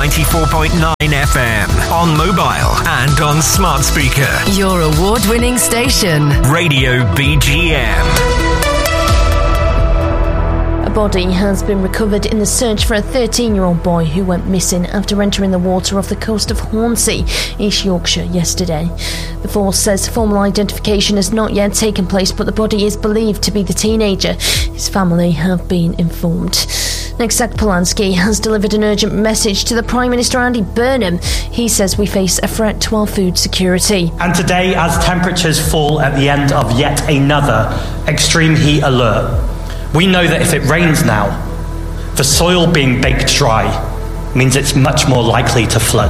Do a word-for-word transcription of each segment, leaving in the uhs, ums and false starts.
ninety-four point nine F M, on mobile and on smart speaker. Your award-winning station. Radio B G M. A body has been recovered in the search for a thirteen-year-old boy who went missing after entering the water off the coast of Hornsea, East Yorkshire, yesterday. The force says formal identification has not yet taken place, but the body is believed to be the teenager. His family have been informed. Next, Zach Polanski has delivered an urgent message to the Prime Minister Andy Burnham. He says we face a threat to our food security. And today, as temperatures fall at the end of yet another extreme heat alert, we know that if it rains now, the soil being baked dry means it's much more likely to flood.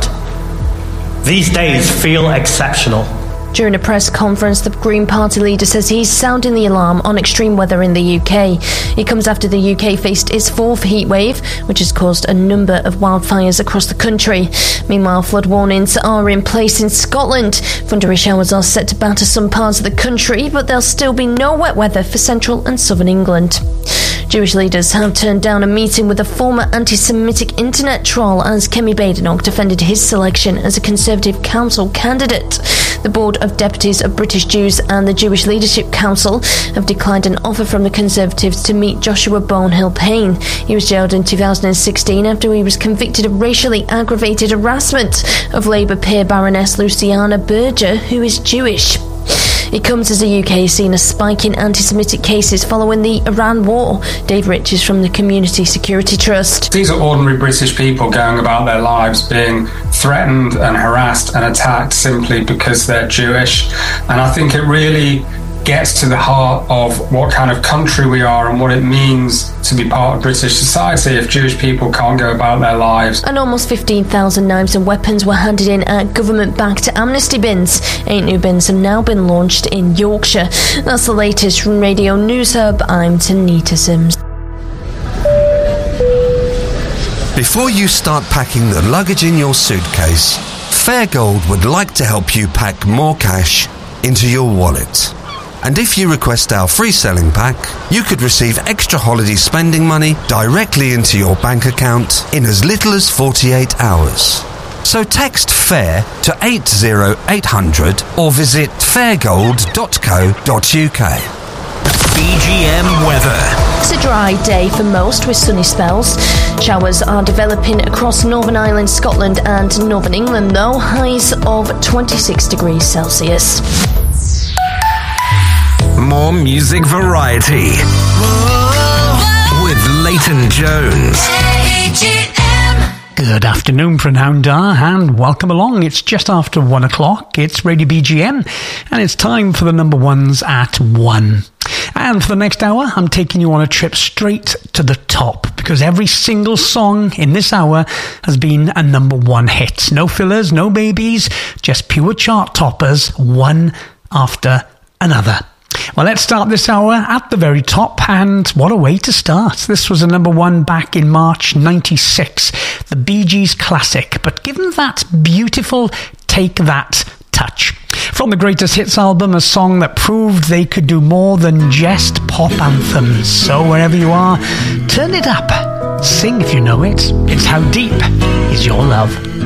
These days feel exceptional. During a press conference, the Green Party leader says he's sounding the alarm on extreme weather in the U K. It comes after the U K faced its fourth heat wave, which has caused a number of wildfires across the country. Meanwhile, flood warnings are in place in Scotland. Thundery showers are set to batter some parts of the country, but there'll still be no wet weather for central and southern England. Jewish leaders have turned down a meeting with a former anti-Semitic internet troll as Kemi Badenoch defended his selection as a Conservative Council candidate. The Board of Deputies of British Jews and the Jewish Leadership Council have declined an offer from the Conservatives to meet Joshua Bonehill-Payne. He was jailed in two thousand sixteen after he was convicted of racially aggravated harassment of Labour peer Baroness Luciana Berger, who is Jewish. It comes as the U K has seen a spike in anti-Semitic cases following the Iran war. Dave Richards from the Community Security Trust. These are ordinary British people going about their lives being threatened and harassed and attacked simply because they're Jewish. And I think it really gets to the heart of what kind of country we are and what it means to be part of British society if Jewish people can't go about their lives. And almost fifteen thousand knives and weapons were handed in at government-backed amnesty bins. Eight new bins have now been launched in Yorkshire. That's the latest from Radio News Hub. I'm Tanita Sims. Before you start packing the luggage in your suitcase, Fairgold would like to help you pack more cash into your wallet. And if you request our free selling pack, you could receive extra holiday spending money directly into your bank account in as little as forty-eight hours. So text FAIR to eight zero eight hundred or visit fairgold dot co dot uk. B G M weather. It's a dry day for most with sunny spells. Showers are developing across Northern Ireland, Scotland and Northern England though. Highs of twenty-six degrees Celsius. More music variety. Whoa. With Leighton Jones. A G M. Good afternoon, Pranaunda, and welcome along. It's just after one o'clock. It's Radio B G M, and it's time for the number ones at one. And for the next hour, I'm taking you on a trip straight to the top, because every single song in this hour has been a number one hit. No fillers, no babies, just pure chart toppers, one after another. Well, let's start this hour at the very top, and what a way to start. This was a number one back in March ninety-six, the Bee Gees classic, but given that beautiful Take That touch. From the Greatest Hits album, a song that proved they could do more than just pop anthems. So wherever you are, turn it up, sing if you know it. It's How Deep Is Your Love.